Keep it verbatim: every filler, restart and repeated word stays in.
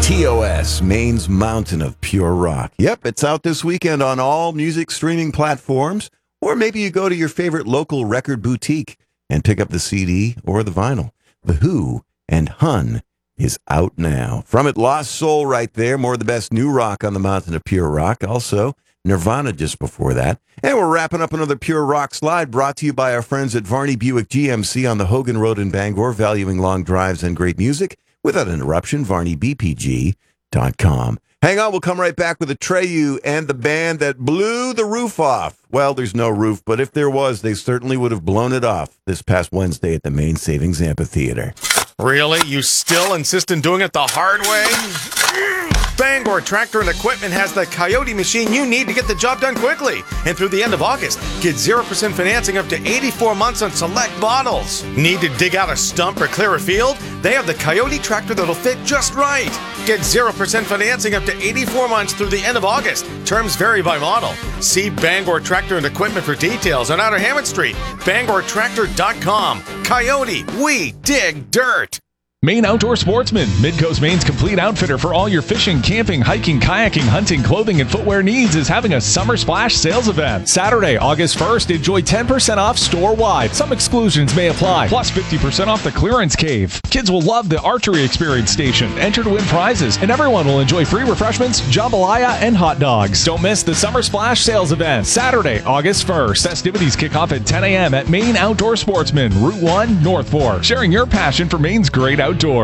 T O S, Maine's Mountain of Pure Rock. Yep, it's out this weekend on all music streaming platforms. Or maybe you go to your favorite local record boutique and pick up the C D or the vinyl. The Who and Hun is out now. From it, Lost Soul right there. More of the best new rock on the Mountain of Pure Rock. Also, Nirvana just before that. And we're wrapping up another Pure Rock slide brought to you by our friends at Varney Buick G M C on the Hogan Road in Bangor, valuing long drives and great music. Without interruption, Varney B P G dot com. Hang on, we'll come right back with Atreyu and the band that blew the roof off. Well, there's no roof, but if there was, they certainly would have blown it off this past Wednesday at the Maine Savings Amphitheater. Really? You still insist on doing it the hard way? Bangor Tractor and Equipment has the Coyote machine you need to get the job done quickly. And through the end of August, get zero percent financing up to eighty-four months on select models. Need to dig out a stump or clear a field? They have the Coyote tractor that'll fit just right. Get zero percent financing up to eighty-four months through the end of August. Terms vary by model. See Bangor Tractor and Equipment for details on Outer Hammond Street. Bangor Tractor dot com. Coyote, we dig dirt. Maine Outdoor Sportsman, Midcoast Maine's complete outfitter for all your fishing, camping, hiking, kayaking, hunting, clothing, and footwear needs, is having a Summer Splash sales event. Saturday, August first, enjoy ten percent off store-wide. Some exclusions may apply, plus fifty percent off the clearance cave. Kids will love the archery experience station. Enter to win prizes, and everyone will enjoy free refreshments, jambalaya, and hot dogs. Don't miss the Summer Splash sales event. Saturday, August first. Festivities kick off at ten a.m. at Maine Outdoor Sportsman, Route one, North Fork. Sharing your passion for Maine's great outdoors.